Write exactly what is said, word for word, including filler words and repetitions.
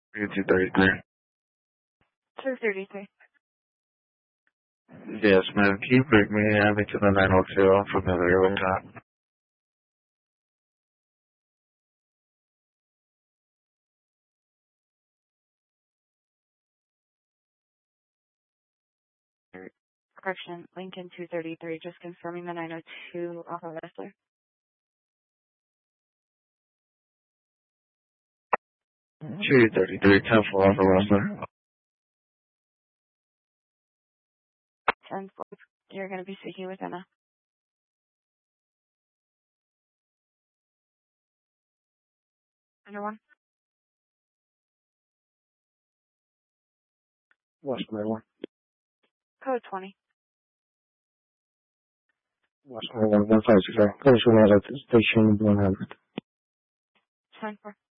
two thirty-three. two thirty-three. Yes, ma'am. Can you bring me Abby to the nine oh two? I'm familiar with that. Correction, Lincoln two thirty-three. Just confirming the nine oh two Alpha Wrestler. two thirty-three, ten four Alpha Wrestler. ten four. You're going to be speaking with Emma. Under one. Western one. Code twenty. Western one, one five zero. Please remain at the station one hundred. ten four.